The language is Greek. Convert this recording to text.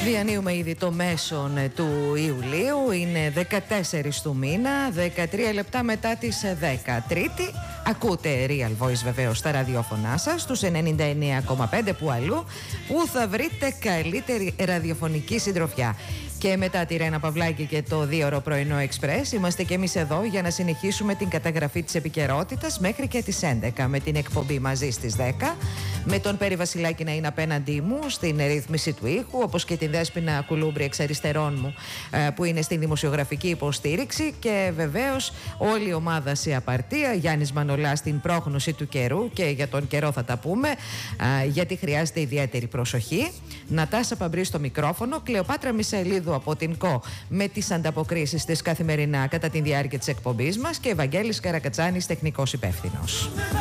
Διανύουμε ήδη το μέσον του Ιουλίου, είναι 14 του μήνα, 13 λεπτά μετά τις 10. Τρίτη, ακούτε Real Voice βεβαίως στα ραδιόφωνά σας, στους 99,5 που αλλού, που θα βρείτε καλύτερη ραδιοφωνική συντροφιά. Και μετά τη Ρένα Παυλάκη και το 2ωρο πρωινό Express, είμαστε και εμείς εδώ για να συνεχίσουμε την καταγραφή της επικαιρότητας μέχρι και τις 11, με την εκπομπή μαζί στις 10, με τον Πέρι Βασιλάκη να είναι απέναντί μου στην ρύθμιση του ήχου, όπως και την Δέσποινα Κουλούμπρη εξ αριστερών μου, που είναι στην δημοσιογραφική υποστήριξη, και βεβαίως όλη η ομάδα σε απαρτία, Γιάννης Μανολάς στην πρόγνωση του καιρού, και για τον καιρό θα τα πούμε, γιατί χρειάζεται ιδιαίτερη προσοχή. Νατάσα Παμπρή στο μικρόφωνο, Κλεοπάτρα Μισελίδου από την ΚΟ με τις ανταποκρίσεις της καθημερινά κατά τη διάρκεια της εκπομπής μας, και Ευαγγέλης Καρακατσάνης τεχνικός υπεύθυνος.